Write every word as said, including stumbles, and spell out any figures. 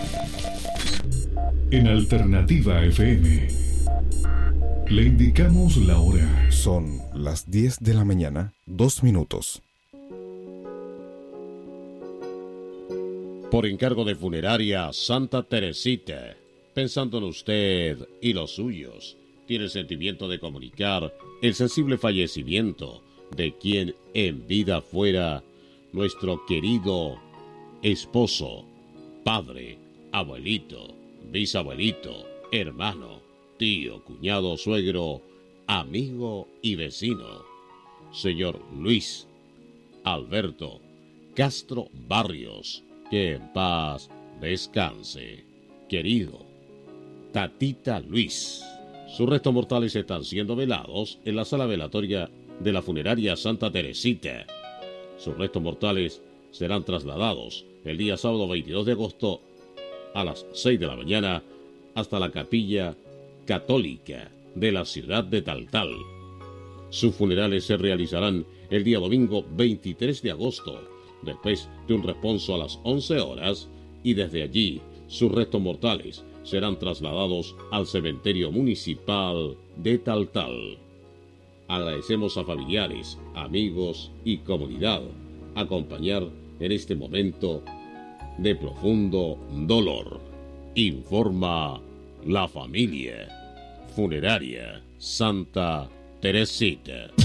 En Alternativa F M le indicamos la hora. Son las diez de la mañana, dos minutos. Por encargo de Funeraria Santa Teresita, pensando en usted y los suyos, tiene el sentimiento de comunicar el sensible fallecimiento de quien en vida fuera nuestro querido esposo, padre, abuelito, bisabuelito, hermano, tío, cuñado, suegro, amigo y vecino, señor Luis Alberto Castro Barrios, que en paz descanse. Querido Tatita Luis, sus restos mortales están siendo velados en la sala velatoria de la Funeraria Santa Teresita. Sus restos mortales serán trasladados el día sábado veintidós de agosto a las seis de la mañana hasta la capilla católica de la ciudad de Taltal. Sus funerales se realizarán el día domingo veintitrés de agosto, después de un responso a las once horas, y desde allí sus restos mortales serán trasladados al cementerio municipal de Taltal. Agradecemos a familiares, amigos y comunidad acompañar en este momento de profundo dolor. Informa la familia Funeraria Santa Teresita.